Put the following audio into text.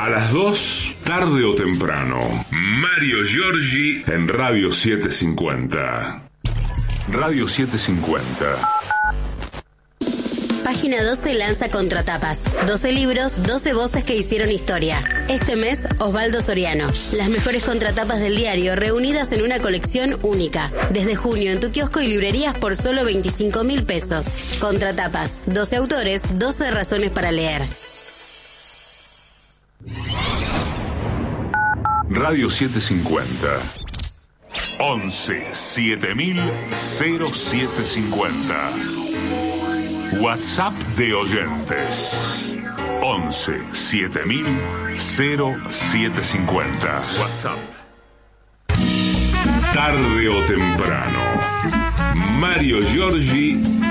A las 2, tarde o temprano. Mario Giorgi en Radio 750. Radio 750. Página 12 lanza Contratapas. 12 libros, 12 voces que hicieron historia. Este mes, Osvaldo Soriano. Las mejores contratapas del diario reunidas en una colección única. Desde junio en tu kiosco y librerías por solo 25.000 pesos. Contratapas. 12 autores, 12 razones para leer. Radio 750. 11 7000 0750. WhatsApp de oyentes 11 7000 0750. WhatsApp. Tarde o temprano. Mario Giorgi